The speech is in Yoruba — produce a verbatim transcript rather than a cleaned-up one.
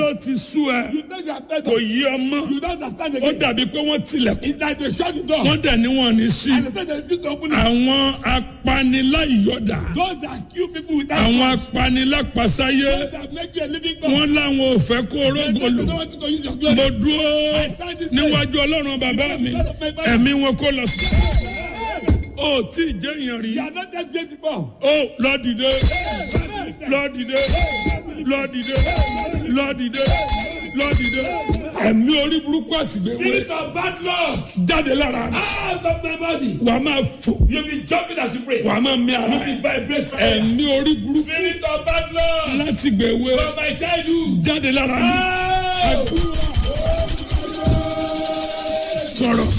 ó ti sú ẹ. You think you are better. Kò yí ọmọ. You don't understand Ó again. dàbí pé wọ́n tilẹ̀kùn. It's like they shut the door. Wọ́n dẹ̀ ní wọn ní sí. And they say they refuse to open it. Àwọn apaniláyọ̀dà. Those that kill people without Àwọn cause. apanilápasáyé. Those that make you a living God. Wọ́n láwọn ò fẹ́ kó They orógò don't lò. want you to use your glory. Mo dúró I stand this day. níwájú Ọlọ́run bàbá mi. Ẹ̀mí wọn kó lọ sí. Ó tí ì jẹ́ èèyàn rí. You are not that great before. Ó lọ dìde. Lọ dìde. Lọ dìde. Lọ dìde. Lọ dìde. Ẹ̀mí orí burúkú àtìgbèwé. Spirit of bad luck. Jáde lára mi. Out of my body. Wàá máa fò. You be jumping as you pray. Wàá máa mí ara You ẹ̀. be vibrating. Ẹ̀mí orí burúkú Spirit of bad luck. láti gbèwé. From my childhood. Jáde lára mi. Out. Sọ̀rọ̀